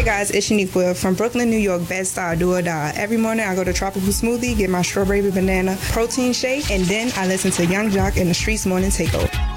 guys, it's Shaniqua from Brooklyn, New York, Bed-Stuy, do or die. Every morning I go to Tropical Smoothie, get my strawberry banana protein shake, and then I listen to Young Jock and the Streets Morning Takeover.